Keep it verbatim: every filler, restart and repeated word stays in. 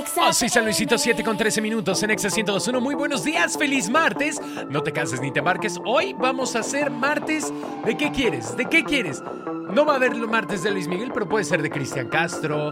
Oh, sí, San Luisito, siete con trece minutos en Exa ciento dos punto uno. Muy buenos días, feliz martes. No te canses ni te embarques. Hoy vamos a hacer martes. ¿De qué quieres? ¿De qué quieres? No va a haber martes de Luis Miguel, pero puede ser de Cristian Castro,